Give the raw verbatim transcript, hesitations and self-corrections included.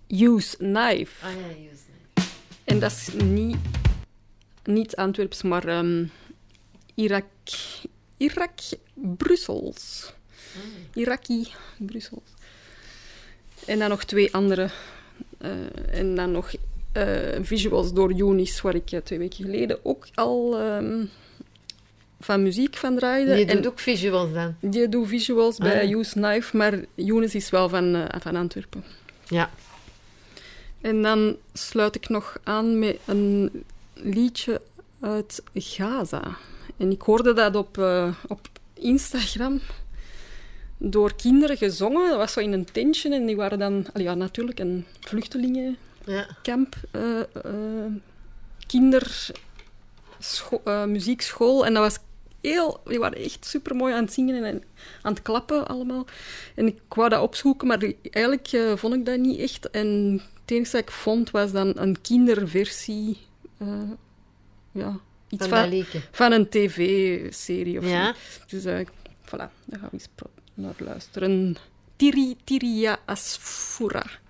Use Knife. Ah ja, Use Knife. En dat is niet, niet Antwerps, maar um, Irak... Irak, Brussels. Mm. Iraki, Brussels. En dan nog twee andere. Uh, en dan nog uh, visuals door Younis, waar ik uh, twee weken geleden ook al um, van muziek van draaide. Je doet en ook visuals dan? Die doet visuals bij ah. Use Knife, maar Younis is wel van, uh, van Antwerpen. Ja. En dan sluit ik nog aan met een liedje uit Gaza. En ik hoorde dat op, uh, op Instagram door kinderen gezongen. Dat was zo in een tentje en die waren dan... Ja, natuurlijk een vluchtelingenkamp. Ja. Uh, uh, kindermuziekschool. Uh, en dat was heel... Die waren echt supermooi aan het zingen en aan het klappen allemaal. En ik wou dat opzoeken, maar eigenlijk uh, vond ik dat niet echt. En het enige dat ik vond was dan een kinderversie... Uh, ja... Iets van, van een tv-serie of ja. zo. Dus uh, voilà, daar gaan we eens naar luisteren. Tiri Tiria Asfura.